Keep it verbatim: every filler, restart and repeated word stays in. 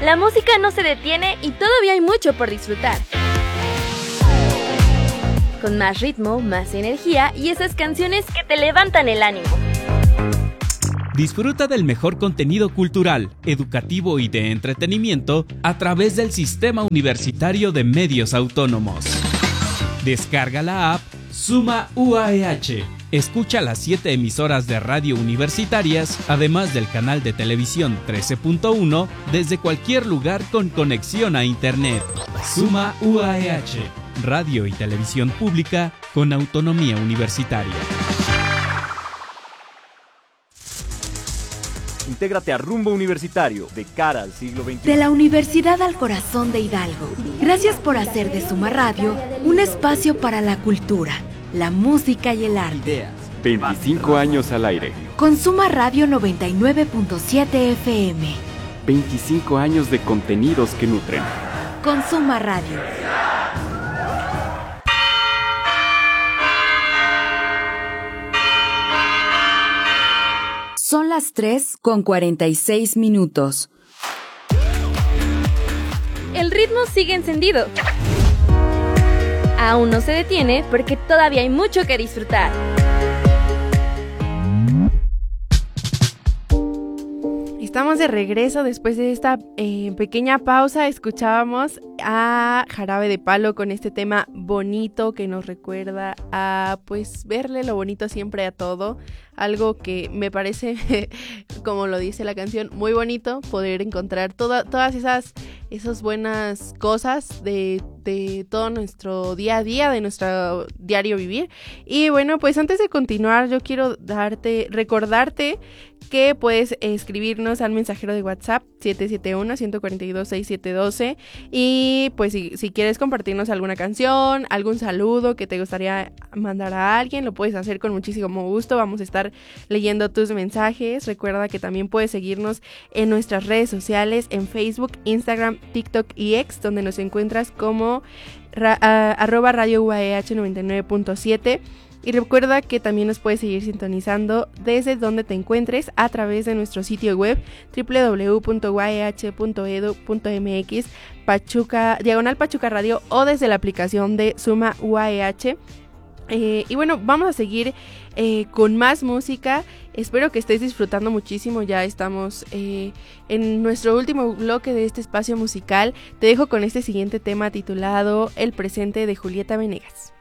La música no se detiene y todavía hay mucho por disfrutar. Con más ritmo, más energía y esas canciones que te levantan el ánimo. Disfruta del mejor contenido cultural, educativo y de entretenimiento a través del Sistema Universitario de Medios Autónomos. Descarga la app Suma U A E H. Escucha las siete emisoras de radio universitarias, además del canal de televisión trece punto uno, desde cualquier lugar con conexión a Internet. Suma U A E H. Radio y televisión pública con autonomía universitaria. Intégrate a Rumbo Universitario, de cara al siglo veintiuno. De la Universidad al Corazón de Hidalgo. Gracias por hacer de Suma Radio un espacio para la cultura, la música y el arte. veinticinco años al aire. Con Suma Radio noventa y nueve punto siete F M. veinticinco años de contenidos que nutren. Con Suma Radio. Son las tres con cuarenta y seis minutos. El ritmo sigue encendido. Aún no se detiene porque todavía hay mucho que disfrutar. Estamos de regreso después de esta eh, pequeña pausa. Escuchábamos a Jarabe de Palo con este tema bonito que nos recuerda a pues verle lo bonito siempre a todo. Algo que me parece, como lo dice la canción, muy bonito poder encontrar toda, todas esas, esas buenas cosas de, de todo nuestro día a día, de nuestro diario vivir. Y bueno, pues antes de continuar, yo quiero darte, recordarte que puedes escribirnos al mensajero de WhatsApp siete siete uno, uno cuatro dos, seis siete uno dos y pues si, si quieres compartirnos alguna canción, algún saludo que te gustaría mandar a alguien, lo puedes hacer con muchísimo gusto. Vamos a estar leyendo tus mensajes. Recuerda que también puedes seguirnos en nuestras redes sociales, en Facebook, Instagram, TikTok y X, donde nos encuentras como ra, uh, arroba radio U A E H noventa y nueve punto siete. Y recuerda que también nos puedes seguir sintonizando desde donde te encuentres a través de nuestro sitio web doble u doble u doble u punto u a e h punto e d u punto m x, Pachuca, diagonal Pachuca Radio, o desde la aplicación de Suma U A E H. Eh, y bueno, vamos a seguir eh, con más música. Espero que estés disfrutando muchísimo. Ya estamos eh, en nuestro último bloque de este espacio musical. Te dejo con este siguiente tema titulado El presente de Julieta Venegas.